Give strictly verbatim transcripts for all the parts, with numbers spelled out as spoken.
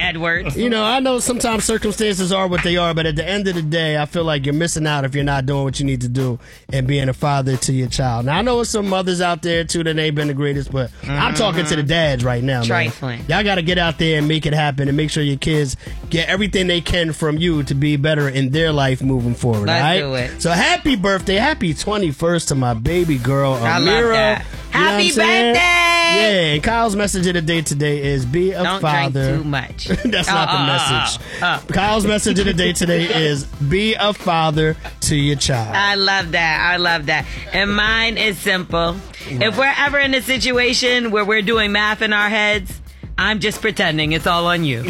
Edward. You know, I know sometimes circumstances are what they are, but at the end of the day, I feel like you're missing out if you're not doing what you need to do and being a father to your child. Now, I know there's some mothers out there, too, that ain't been the greatest, but mm-hmm. I'm talking to the dads right now, man. Trifling. Y'all got to get out there and make it happen and make sure your kids get everything they can from you to be better in their life moving forward. Let's all right? do it. So happy birthday, happy twenty-first to my baby girl, Amira. I love that. You know Happy birthday! Yeah, and Kyle's message of the day today is be a Don't father. drink too much. That's uh, not uh, the message. Uh, uh, uh. Kyle's message of the day today is be a father to your child. I love that. I love that. And mine is simple. Yeah. If we're ever in a situation where we're doing math in our heads, I'm just pretending it's all on you. All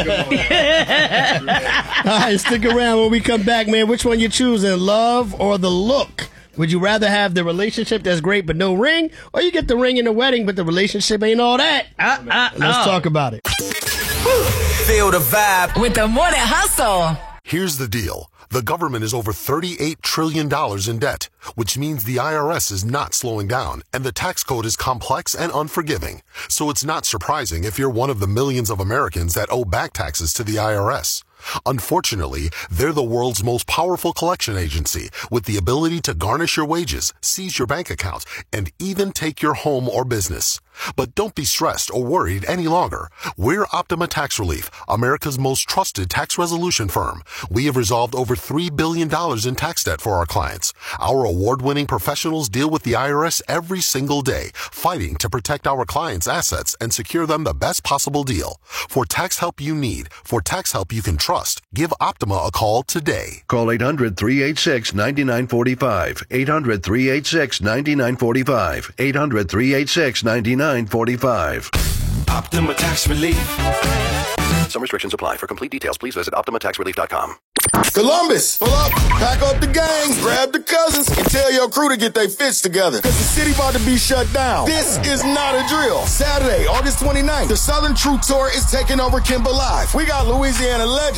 right, stick around when we come back, man. Which one you choosing, love or the look? Would you rather have the relationship that's great but no ring, or you get the ring in the wedding but the relationship ain't all that? Uh, uh, Let's oh. talk about it. Feel the vibe with the Morning Hustle. Here's the deal. The government is over thirty-eight trillion dollars in debt, which means the I R S is not slowing down, and the tax code is complex and unforgiving. So it's not surprising if you're one of the millions of Americans that owe back taxes to the I R S. Unfortunately, they're the world's most powerful collection agency with the ability to garnish your wages, seize your bank account, and even take your home or business. But don't be stressed or worried any longer. We're Optima Tax Relief, America's most trusted tax resolution firm. We have resolved over three billion dollars in tax debt for our clients. Our award-winning professionals deal with the I R S every single day, fighting to protect our clients' assets and secure them the best possible deal. For tax help you need, for tax help you can trust, give Optima a call today. Call eight hundred, three eight six, nine nine four five. eight hundred, three eight six, nine nine four five. eight hundred, three eight six, nine nine four five. Optima Tax Relief. Some restrictions apply. For complete details, please visit optima tax relief dot com. Columbus, pull up, pack up the gangs, grab the cousins, and tell your crew to get their fits together. Cause the city about to be shut down. This is not a drill. Saturday, August twenty-ninth, the Southern True Tour is taking over Kimber Live. We got Louisiana legends